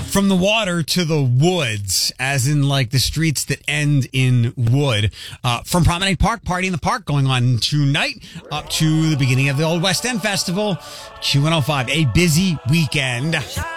From the water to the woods, as in like the streets that end in wood. From Promenade Park, Party in the Park going on tonight up to the beginning of the Old West End Festival. Q105, a busy weekend.